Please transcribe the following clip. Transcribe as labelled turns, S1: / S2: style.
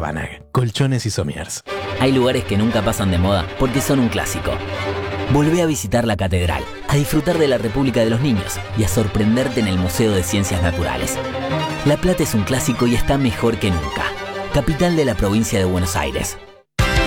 S1: Banag, colchones y somiers.
S2: Hay lugares que nunca pasan de moda porque son un clásico. Volvé a visitar la catedral, a disfrutar de la República de los Niños y a sorprenderte en el Museo de Ciencias Naturales. La Plata es un clásico y está mejor que nunca. Capital de la provincia de Buenos Aires.